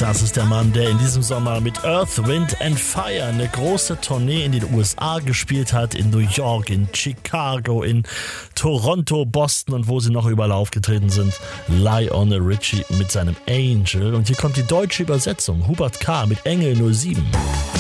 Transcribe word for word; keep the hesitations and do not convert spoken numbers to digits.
Das ist der Mann, der in diesem Sommer mit Earth, Wind and Fire eine große Tournee in den U S A gespielt hat, in New York, in Chicago, in Toronto, Boston und wo sie noch überall aufgetreten sind. Lionel Richie mit seinem Angel. Und hier kommt die deutsche Übersetzung. Hubert K. mit Engel null sieben.